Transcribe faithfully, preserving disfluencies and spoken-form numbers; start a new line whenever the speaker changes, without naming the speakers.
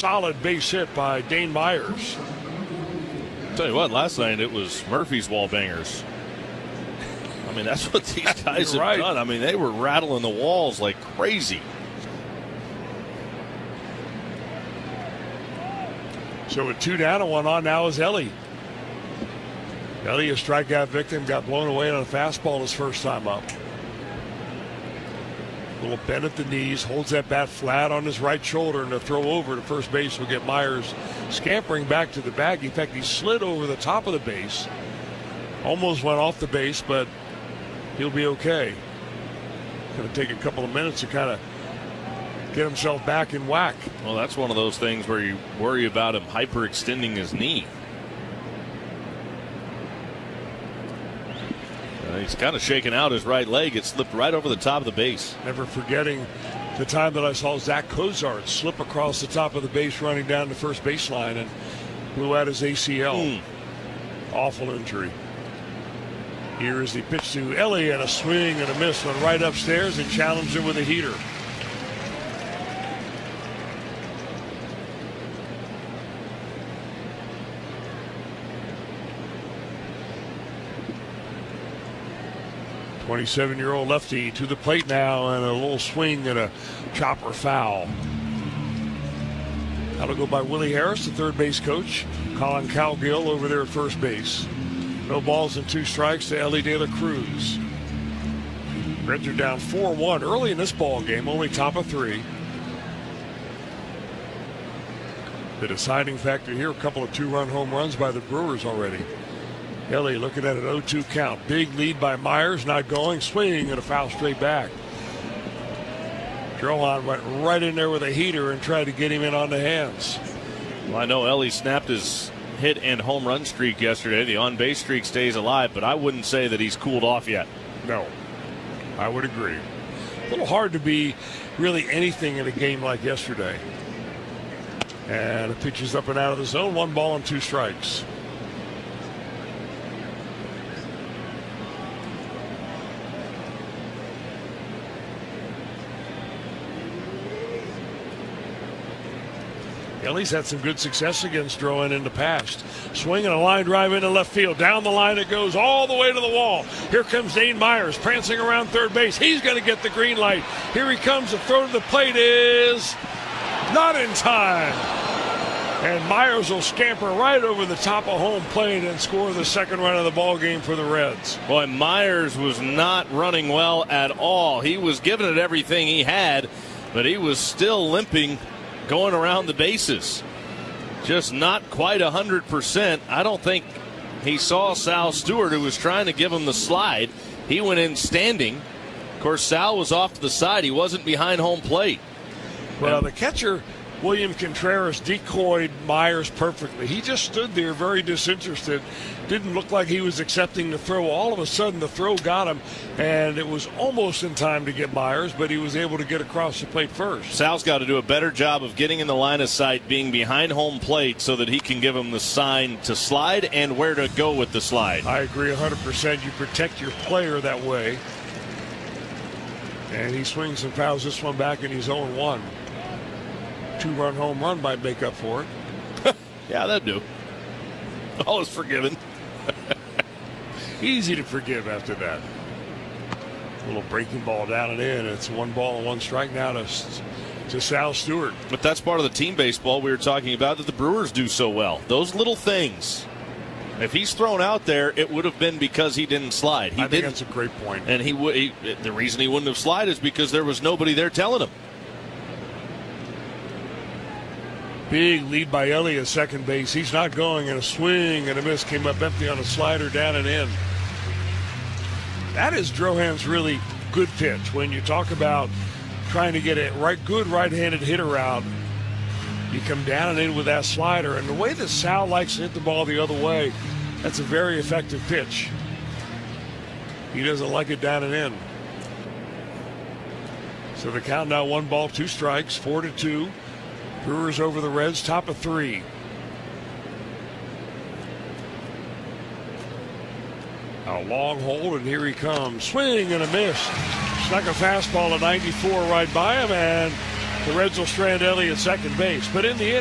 solid base hit by Dane Myers.
Tell you what, last night it was Murphy's wall bangers. I mean, that's what these guys have
right.
done. I mean, they were rattling the walls like crazy.
So with two down and one on now is Ellie. Ellie, a strikeout victim, got blown away on a fastball his first time up. Little bend at the knees, holds that bat flat on his right shoulder, and the throw over to first base will get Myers scampering back to the bag. In fact, he slid over the top of the base. Almost went off the base, but he'll be okay. Going to take a couple of minutes to kind of get himself back in whack.
Well, that's one of those things where you worry about him hyperextending his knee. Uh, he's kind of shaking out his right leg. It slipped right over the top of the base.
Never forgetting the time that I saw Zach Cozart slip across the top of the base running down the first baseline and blew out his A C L. Mm. Awful injury. Here is the pitch to Ellie, and a swing and a miss went right upstairs and challenged him with a heater. twenty-seven-year-old lefty to the plate now, and a little swing and a chopper foul. That'll go by Willie Harris, the third base coach. Colin Cowgill over there at first base. No balls and two strikes to Ellie De La Cruz. Reds are down four one early in this ball game, only top of three. The deciding factor here, a couple of two-run home runs by the Brewers already. Ellie looking at an oh two count. Big lead by Myers, not going. Swing and a foul straight back. Drohan went right in there with a heater and tried to get him in on the hands.
Well, I know Ellie snapped his hit and home run streak yesterday. The on-base streak stays alive, but I wouldn't say that he's cooled off yet.
No, I would agree. A little hard to be really anything in a game like yesterday. And the pitch is up and out of the zone. One ball and two strikes. Ellie's had some good success against Drohan in the past. Swinging a line drive into left field. Down the line it goes all the way to the wall. Here comes Dane Myers prancing around third base. He's going to get the green light. Here he comes. The throw to the plate is not in time. And Myers will scamper right over the top of home plate and score the second run of the ball game for the Reds.
Boy, Myers was not running well at all. He was giving it everything he had, but he was still limping going around the bases. Just not quite one hundred percent. I don't think he saw Sal Stewart, who was trying to give him the slide. He went in standing. Of course, Sal was off to the side. He wasn't behind home plate.
Well, and the catcher, William Contreras, decoyed Myers perfectly. He just stood there very disinterested. Didn't look like he was accepting the throw. All of a sudden, the throw got him, and it was almost in time to get Myers, but he was able to get across the plate first.
Sal's got to do a better job of getting in the line of sight, being behind home plate, so that he can give him the sign to slide and where to go with the slide.
I agree one hundred percent. You protect your player that way. And he swings and fouls this one back, and he's oh one. Two-run home run might make up for it.
Yeah, that'd do. All is forgiven.
Easy to forgive after that. A little breaking ball down and in. It's one ball and one strike now to, to Sal Stewart.
But that's part of the team baseball we were talking about that the Brewers do so well. Those little things. If he's thrown out there, it would have been because he didn't slide. He
I think
didn't,
that's a great point.
And he, would. He, the reason he wouldn't have slid is because there was nobody there telling him.
Big lead by Ellie at second base. He's not going, and a swing and a miss came up empty on a slider down and in. That is Drohan's really good pitch. When you talk about trying to get a right, good right-handed hitter out, you come down and in with that slider. And the way that Sal likes to hit the ball the other way, that's a very effective pitch. He doesn't like it down and in. So the count now one ball, two strikes, four to two. Brewers over the Reds, top of three. A long hold, and here he comes. Swing and a miss. Snuck a fastball at ninety-four right by him, and the Reds will strand Ellie at second base. But in the end,